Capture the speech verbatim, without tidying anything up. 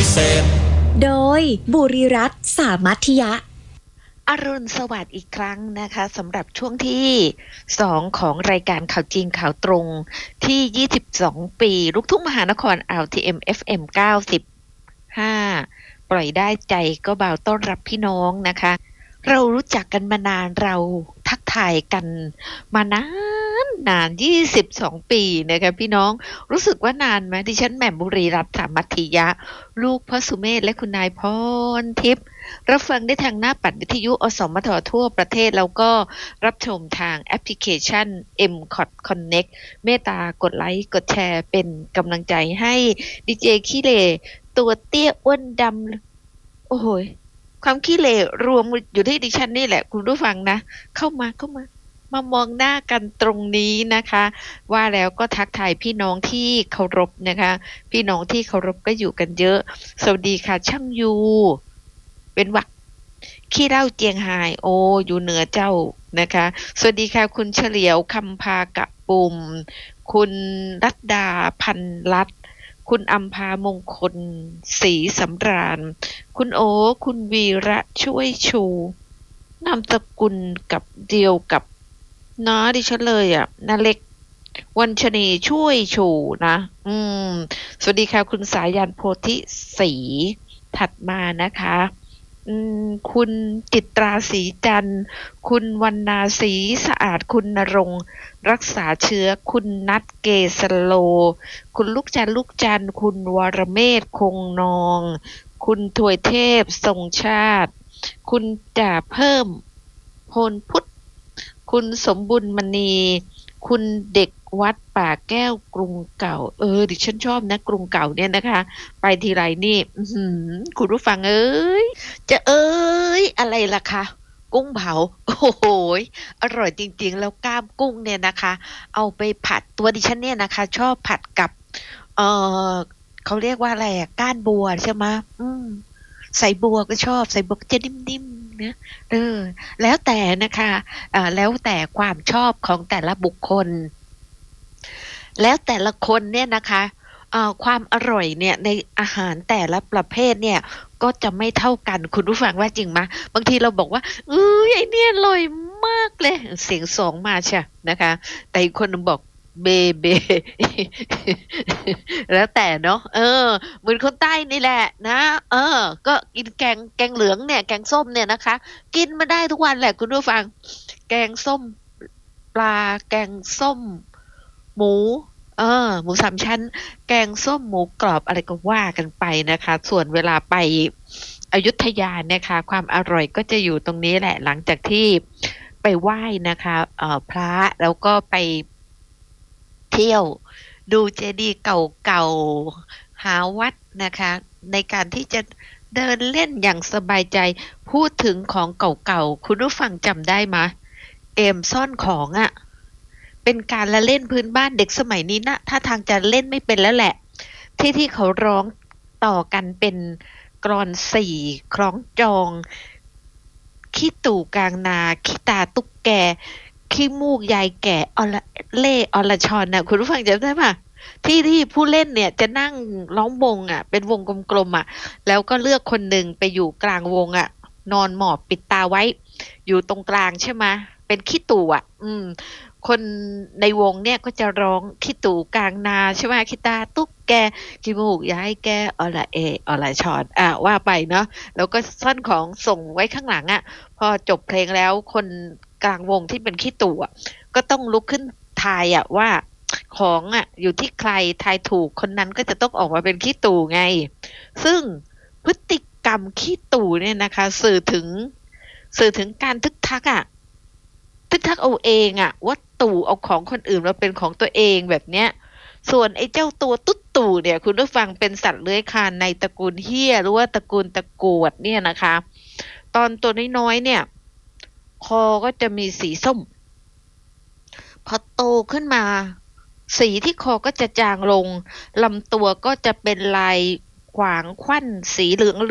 เศษโดยบุรีรัตน์สามัธยะอรุณสวัสดิ์อีกครั้งนะคะสำหรับช่วงที่สองของรายการข่าวจริงข่าวตรงที่ยี่สิบสองปีลูกทุ่งมหานคร แอล ที เอ็ม เอฟ เอ็ม เก้าสิบห้าปล่อยได้ใจก็เบาต้อนรับพี่น้องนะคะเรารู้จักกันมานานเราทักทายกันมานานนานยี่สิบสองปีนะคะพี่น้องรู้สึกว่านานไหมดิฉันแหม่มบุรีรัตน์สามัธยะลูกพ่อสุเมธและคุณนายพรทิพย์รับฟังได้ทางหน้าปัดวิทยุอสมททั่วประเทศแล้วก็รับชมทางแอปพลิเคชัน เอ็ม ซี โอ ที Connect เมตตากดไลค์กดแชร์เป็นกำลังใจให้ดีเจขี้เหร่ตัวเตี้ยอ้วนดำโอ้โหความขี้เหร่รวมอยู่ที่ดิฉันนี่แหละคุณผู้ฟังนะเข้ามาเข้ามามามองหน้ากันตรงนี้นะคะว่าแล้วก็ทักทายพี่น้องที่เคารพนะคะพี่น้องที่เคารพก็อยู่กันเยอะสวัสดีค่ะช่างยูเป็นวักขี้เหล้าเจียงไฮ้โออยู่เหนือเจ้านะคะสวัสดีค่ะคุณเฉลียวคำพากะปุ่มคุณรัตดาพันรัตน์คุณอัมพามงคลศรีสำราญคุณโอคุณวีระช่วยชูนามสกุลกับเดียวกับน้าดิฉันเลยอ่ะนาเล็กวันชนีช่วยชูนะอืมสวัสดีค่ะคุณสายันโพธิศรีถัดมานะคะอืมคุณจิตราศรีจันทร์คุณวรรณาศรีสะอาดคุณณรงค์รักษาเชื้อคุณนัทเกษโลคุณลูกจันทร์ลูกจันทร์คุณวรเมธคงนองคุณถวยเทพทรงชาติคุณจ่าเพิ่มพลพุทธคุณสมบุญมณีคุณเด็กวัดป่าแก้วกรุงเก่าเออดิฉันชอบนะกรุงเก่าเนี่ยนะคะไปทีไรนี่คุณผู้ฟังเอ้ยจะเอ้ยอะไรล่ะคะกุ้งเผาโอ้โหอร่อยจริงๆแล้วกล้ามกุ้งเนี่ยนะคะเอาไปผัดตัวดิฉันเนี่ยนะคะชอบผัดกับเออเขาเรียกว่าอะไรอ่ะก้านบัวใช่ไหมอืมใส่บัวก็ชอบใส่บัวจะนิ่มๆนะเออแล้วแต่นะคะอ่าแล้วแต่ความชอบของแต่ละบุคคลแล้วแต่ละคนเนี่ยนะคะเอ่อความอร่อยเนี่ยในอาหารแต่ละประเภทเนี่ยก็จะไม่เท่ากันคุณผู้ฟังว่าจริงไหมบางทีเราบอกว่าเอ้ยไอเนี่ยอร่อยมากเลยเสียงสองมาใช่นะคะแต่อีกคนนึงบอกเบเบ แล้วแต่เนาะเออเหมือนคนใต้นี่แหละนะเออก็กินแกงแกงเหลืองเนี่ยแกงส้มเนี่ยนะคะกินมาได้ทุกวันแหละคุณผู้ฟังแกงส้มปลาแกงส้มหมูเออหมูสามชั้นแกงส้มหมูกรอบอะไรก็ว่ากันไปนะคะส่วนเวลาไปอยุธยาเนี่ยค่ะความอร่อยก็จะอยู่ตรงนี้แหละหลังจากที่ไปไหว้นะคะเอ่อพระแล้วก็ไปเที่ยวดูเจดีย์เก่าๆหาวัดนะคะในการที่จะเดินเล่นอย่างสบายใจพูดถึงของเก่าๆคุณผู้ฟังจำได้ไหมเกมซ่อนของอ่ะเป็นการละเล่นพื้นบ้านเด็กสมัยนี้นะถ้าทางจะเล่นไม่เป็นแล้วแหละที่ที่เขาร้องต่อกันเป็นกลอนสี่คล้องจองขี้ตู่กลางนาขี้ตาตุ๊กแกขี้มูกยายแก่อละเล่อรชรนะคุณผู้ฟังจำได้ปะที่ที่ผู้เล่นเนี่ยจะนั่งล้อมวงอ่ะเป็นวงกลมๆอ่ะแล้วก็เลือกคนหนึ่งไปอยู่กลางวงอ่ะนอนหมอบปิดตาไว้อยู่ตรงกลางใช่ไหมเป็นขี้ตู่อ่ะอืมคนในวงเนี่ยก็จะร้องขี้ตู่กลางนาใช่ไหมขี้ตาตุ๊กแกขี้มูกยายแกอละเออละชรอ่ะว่าไปเนาะแล้วก็ซ่อนของส่งไว้ข้างหลังอ่ะพอจบเพลงแล้วคนกลางวงที่เป็นขี้ตู่อ่ะก็ต้องลุกขึ้นทายอ่ะว่าของอ่ะอยู่ที่ใครทายถูกคนนั้นก็จะต้องออกมาเป็นขี้ตู่ไงซึ่งพฤติกรรมขี้ตู่เนี่ยนะคะสื่อถึงสื่อถึงการทึกทักอ่ะทึกทักเอาเองอ่ะว่าตู่เอาของคนอื่นมาเป็นของตัวเองแบบเนี้ยส่วนไอ้เจ้าตัวตุ๊ดตู่เนี่ยคุณผู้ฟังเป็นสัตว์เลื้อยคลานในตระกูลเหี้ยหรือว่าตระกูลตะกรวดเนี่ยนะคะตอนตัวน้อยๆเนี่ยคอก็จะมีสีส้มพอโตขึ้นมาสีที่คอก็จะจางลงลำตัวก็จะเป็นลายขวางขวั้นสีเหลือง